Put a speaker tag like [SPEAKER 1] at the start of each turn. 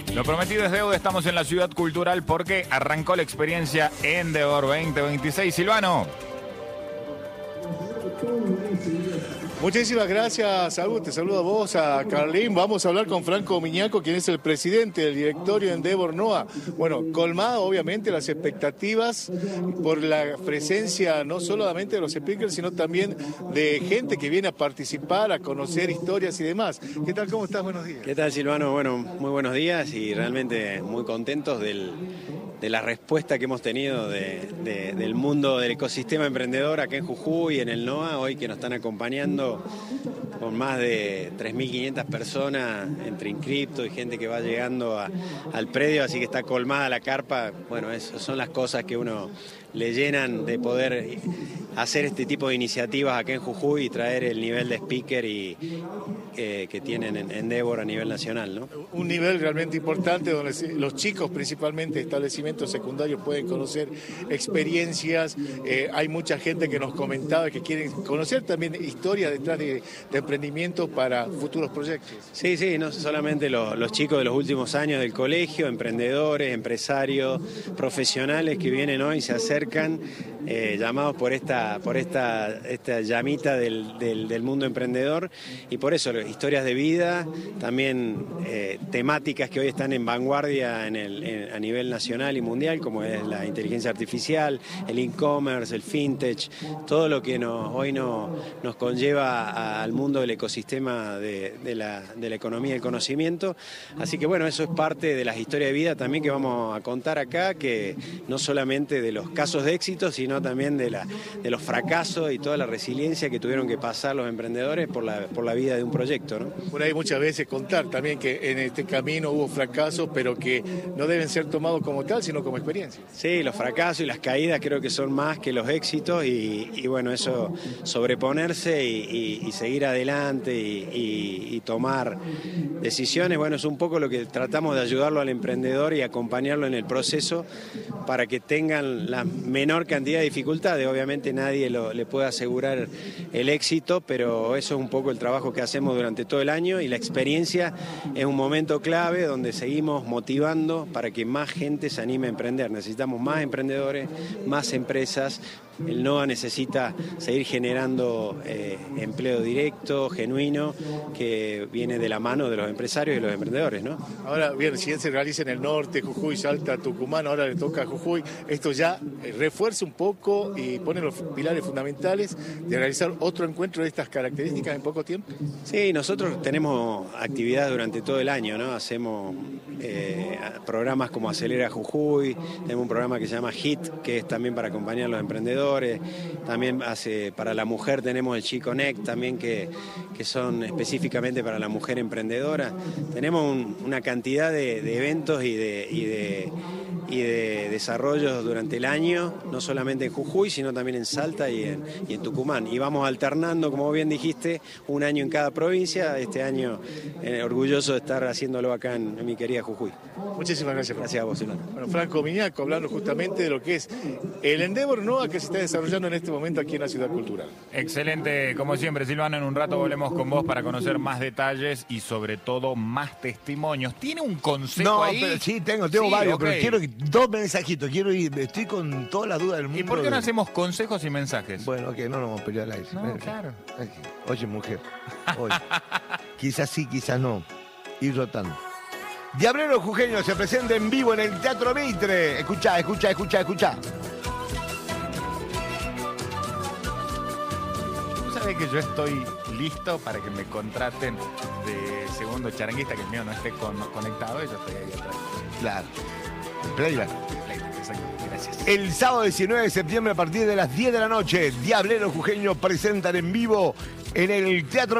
[SPEAKER 1] Lo prometido es deuda, estamos en la Ciudad Cultural porque arrancó la experiencia Endeavor 2026. Silvano.
[SPEAKER 2] Muchísimas gracias, Saúl. Te saludo a vos, a Carlín. Vamos a hablar con Franco Miñaco, quien es el presidente del directorio de Endeavor NOA. Bueno, colmado obviamente las expectativas por la presencia no solamente de los speakers, sino también de gente que viene a participar, a conocer historias y demás. ¿Qué tal? ¿Cómo estás? Buenos días.
[SPEAKER 3] ¿Qué tal, Silvano? Bueno, muy buenos días y realmente muy contentos de la respuesta que hemos tenido del mundo del ecosistema emprendedor acá en Jujuy, en el NOA, hoy que nos están acompañando con más de 3.500 personas entre inscriptos y gente que va llegando al predio, así que está colmada la carpa. Bueno, esas son las cosas que uno le llenan de poder hacer este tipo de iniciativas acá en Jujuy y traer el nivel de speaker que tienen en Endeavor a nivel nacional, ¿no?
[SPEAKER 2] Un nivel realmente importante donde los chicos, principalmente establecimientos secundarios, pueden conocer experiencias. Hay mucha gente que nos comentaba que quieren conocer también historias detrás de emprendimientos para futuros proyectos.
[SPEAKER 3] Sí, no solamente los chicos de los últimos años del colegio, emprendedores, empresarios, profesionales que vienen hoy y se acercan, llamados por esta llamita del mundo emprendedor, y por eso historias de vida, también temáticas que hoy están en vanguardia a nivel nacional y mundial, como es la inteligencia artificial, el e-commerce, el fintech, todo lo que hoy nos conlleva al mundo del ecosistema de la economía del conocimiento. Así que bueno, eso es parte de las historias de vida también que vamos a contar acá, que no solamente de los casos de éxito, sino también de los fracasos y toda la resiliencia que tuvieron que pasar los emprendedores por la vida de un proyecto, ¿no?
[SPEAKER 2] Por ahí muchas veces contar también que en este camino hubo fracasos, pero que no deben ser tomados como tal, sino como experiencia.
[SPEAKER 3] Sí, los fracasos y las caídas creo que son más que los éxitos y bueno, eso, sobreponerse y seguir adelante y tomar decisiones, bueno, es un poco lo que tratamos de ayudarlo al emprendedor y acompañarlo en el proceso para que tengan la menor cantidad de dificultades. Obviamente nadie le puede asegurar el éxito, pero eso es un poco el trabajo que hacemos durante todo el año, y la experiencia es un momento clave donde seguimos motivando para que más gente se anime a emprender. Necesitamos más emprendedores, más empresas. El NOA necesita seguir generando empleo directo, genuino, que viene de la mano de los empresarios y los emprendedores, ¿no?
[SPEAKER 2] Ahora, bien, si se realiza en el norte, Jujuy, Salta, Tucumán, ahora le toca a Jujuy, esto ya refuerza un poco y pone los pilares fundamentales de realizar otro encuentro de estas características en poco tiempo.
[SPEAKER 3] Sí, nosotros tenemos actividad durante todo el año, ¿no? Hacemos programas como Acelera Jujuy, tenemos un programa que se llama HIT, que es también para acompañar a los emprendedores. También para la mujer tenemos el She-Connect también, que son específicamente para la mujer emprendedora. Tenemos una cantidad de eventos y de desarrollos durante el año, no solamente en Jujuy, sino también en Salta y en Tucumán. Y vamos alternando, como bien dijiste, un año en cada provincia. Este año orgulloso de estar haciéndolo acá en mi querida Jujuy.
[SPEAKER 2] Muchísimas gracias, Franco.
[SPEAKER 3] Gracias a vos, Silvano.
[SPEAKER 2] Bueno, Franco Miñaco, hablando justamente de lo que es el Endeavor NOA que se está desarrollando en este momento aquí en la Ciudad Cultural.
[SPEAKER 1] Excelente, como siempre, Silvano. En un rato volvemos con vos para conocer más detalles y sobre todo más testimonios. ¿Tiene un consejo ahí?
[SPEAKER 4] Pero sí, tengo varios, okay. Pero quiero dos mensajitos. Estoy con toda la duda del mundo.
[SPEAKER 1] ¿Y por qué no hacemos consejos y mensajes?
[SPEAKER 4] Bueno, no nos vamos a pelear al aire.
[SPEAKER 1] No, claro.
[SPEAKER 4] Oye, mujer, oye. Quizás sí, quizás no. Ir rotando. Diablero Jujeño se presenta en vivo en el Teatro Mitre. Escuchá.
[SPEAKER 1] ¿Tú sabés que yo estoy listo para que me contraten de segundo charanguista, que el mío no esté conectado? Y yo estoy ahí atrás.
[SPEAKER 4] Claro. Playback.
[SPEAKER 1] Exacto. Gracias.
[SPEAKER 4] El sábado 19 de septiembre a partir de las 10 de la noche, Diablero Jujeño presentan en vivo en el Teatro